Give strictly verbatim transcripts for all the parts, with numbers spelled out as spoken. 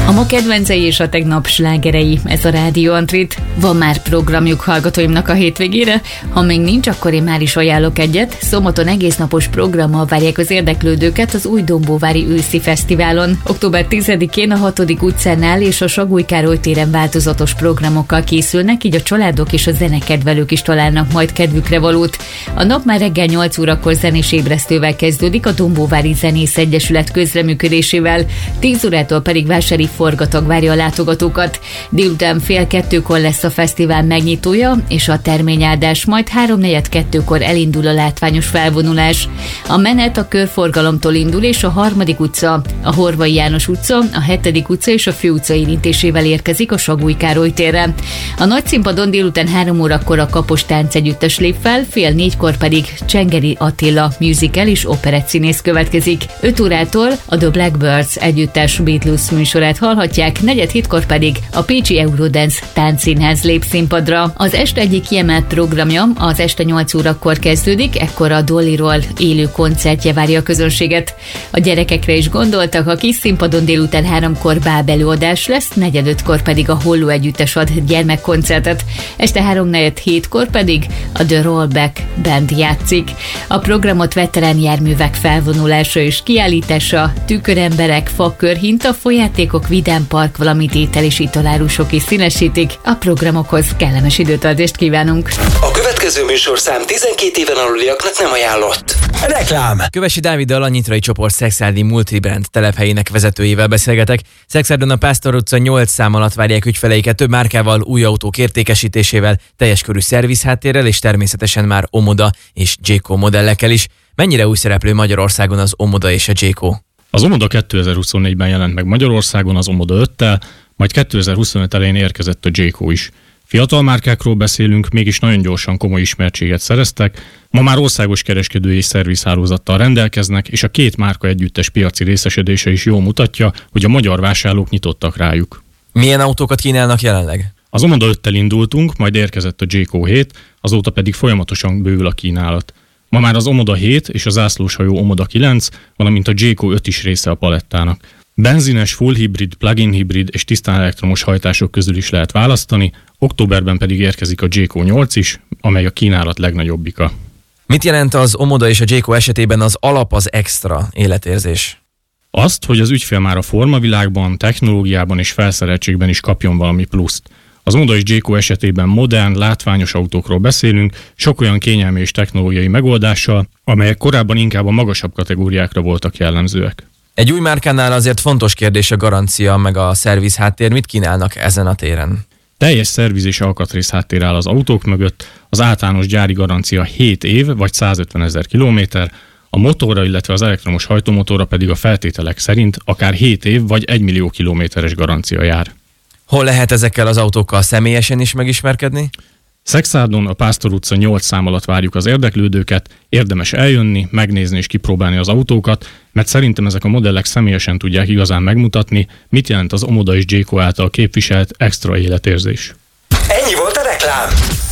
A ma kedvencei és a tegnap slágerei, ez a Rádió Antrit. Van már programjuk hallgatóimnak a hétvégére? Ha még nincs, akkor én már is ajánlok egyet. Szombaton egésznapos programmal várják az érdeklődőket az Új Dombóvári őszi fesztiválon. október tizedikén a hatodik utcánál és a Saguy Károly téren változatos programokkal készülnek, így a családok és a zenekedvelők is találnak majd kedvükre valót. A nap már reggel nyolc órakor zenés ébresztővel kezdődik a Dombóvári Zenész Egyesület közreműködésével, tíz órától pedig vásári forgatag várja a látogatókat. Délután fél kettőkor lesz a fesztivál megnyitója és a terményáldás, majd háromnegyed kettőkor elindul a látványos felvonulás. A menet a körforgalomtól indul, és a harmadik utca, a Horvai János utca, a hetedik utca és a Fő utca érintésével érkezik a Saguy Károly térre. A nagy színpadon délután három órakor a Kapos Táncegyüttes lép fel, fél négykor pedig Csengeri Attila musical és operett színész következik. öt órától a The Blackbirds együttes Beatles műsorát hallhatják, negyed hétkor pedig a pécsi Eurodance táncszínház lép színpadra. Az este egyik kiemelt programja az este nyolc órakor kezdődik, ekkor a Dollyról élő koncertje várja a közönséget. A gyerekekre is gondoltak, a kis színpadon délután háromkor bábelőadás lesz, negyed ötkor pedig a Holló együttes ad gyermekkoncertet, este háromnegyed hétkor pedig a The Rollback Band játszik. A programot veterán járművek felvonulása és kiállítása, tüköremberek, fakörhinta, folyátékok, vidámpark, valamint étel és italárusok is színesítik. A programokhoz kellemes időtöltést kívánunk. A következő műsorszám tizenkét éven aluliaknak nem ajánlott. Reklám! Kövesi Dáviddal, a Nyitrai csoport Szekszárdi multibrand telephelyének vezetőjével beszélgetek. Szekszárdon a Pásztor utca nyolc szám alatt várják ügyfeleiket több márkával, új autók értékesítésével, teljes körű szervizháttérrel és természetesen már Omoda és Jayco modellekkel is. Mennyire új szereplő Magyarországon az Omoda és a Jayco? Az Omoda kétezer-huszonnégyben jelent meg Magyarországon az Omoda öttel, majd kétezer-huszonöt elején érkezett a Jayco is. Fiatal márkákról beszélünk, mégis nagyon gyorsan komoly ismertséget szereztek, ma már országos kereskedői és szervizhálózattal rendelkeznek, és a két márka együttes piaci részesedése is jól mutatja, hogy a magyar vásárlók nyitottak rájuk. Milyen autókat kínálnak jelenleg? Az Omoda öttel indultunk, majd érkezett a Jayco hét, azóta pedig folyamatosan bővül a kínálat. Ma már az Omoda hét és a zászlóshajó Omoda kilenc, valamint a Jayco öt is része a palettának. Benzines, full hibrid, plug-in hibrid és tisztán elektromos hajtások közül is lehet választani, októberben pedig érkezik a Jayco nyolc is, amely a kínálat legnagyobbika. Mit jelent az Omoda és a Jayco esetében az alap, az extra életérzés? Azt, hogy az ügyfél már a formavilágban, technológiában és felszereltségben is kapjon valami pluszt. Az Omoda és Jayco esetében modern, látványos autókról beszélünk, sok olyan kényelmi és technológiai megoldással, amelyek korábban inkább a magasabb kategóriákra voltak jellemzőek. Egy új márkánál azért fontos kérdés a garancia meg a szerviz háttér. Mit kínálnak ezen a téren? Teljes szerviz és alkatrész háttér áll az autók mögött, az általános gyári garancia hét év vagy százötvenezer kilométer, a motorra, illetve az elektromos hajtómotorra pedig a feltételek szerint akár hét év vagy egy millió kilométeres garancia jár. Hol lehet ezekkel az autókkal személyesen is megismerkedni? Szekszárdon a Pásztor utca nyolc szám alatt várjuk az érdeklődőket, érdemes eljönni, megnézni és kipróbálni az autókat, mert szerintem ezek a modellek személyesen tudják igazán megmutatni, mit jelent az Omoda és Jayco által képviselt extra életérzés. Ennyi volt a reklám!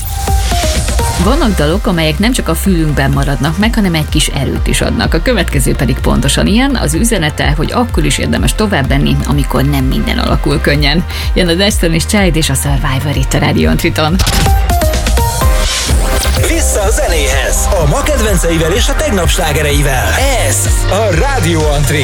Vannak dalok, amelyek nem csak a fülünkben maradnak meg, hanem egy kis erőt is adnak. A következő pedig pontosan ilyen, az üzenete, hogy akkor is érdemes tovább menni, amikor nem minden alakul könnyen. Jön a Destiny's Child és a Survivor itt a Rádió Antriton. Vissza a zenéhez, a ma kedvenceivel és a tegnap slágereivel. Ez a Rádió Antrit.